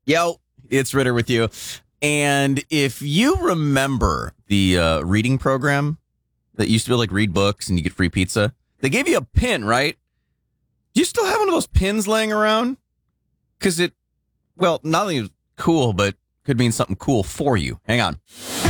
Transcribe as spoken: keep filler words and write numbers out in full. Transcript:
Yo, it's Ritter with you. And if you remember the uh, reading program that used to be like read books and you get free pizza, they gave you a pin, right? Do you still have one of those pins laying around? Because it, well, not only is cool, but could mean something cool for you. Hang on.